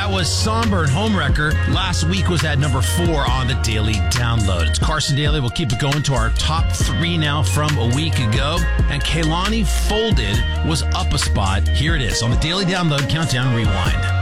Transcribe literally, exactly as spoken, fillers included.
That was Somber and Homewrecker. Last week was at number four on the Daily Download. It's Carson Daly. We'll keep it going to our top three now from a week ago. And Kehlani Folded was up a spot. Here it is on the Daily Download Countdown Rewind.